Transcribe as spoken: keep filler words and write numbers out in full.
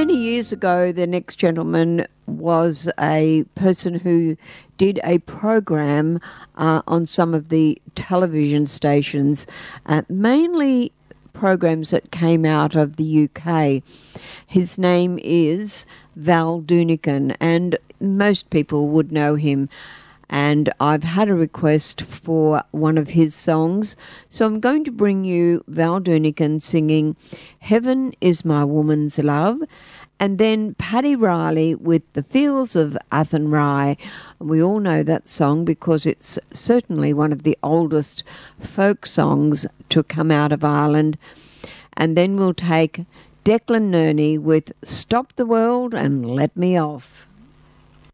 Many years ago, the next gentleman was a person who did a program uh, on some of the television stations, uh, mainly programs that came out of the U K. His name is Val Doonican, and most people would know him. And I've had a request for one of his songs, so I'm going to bring you Val Doonican singing Heaven Is My Woman's Love, and then Paddy Riley with The Fields of Athenry. And we all know that song because it's certainly one of the oldest folk songs to come out of Ireland. And then we'll take Declan Nerney with Stop the World and Let Me Off.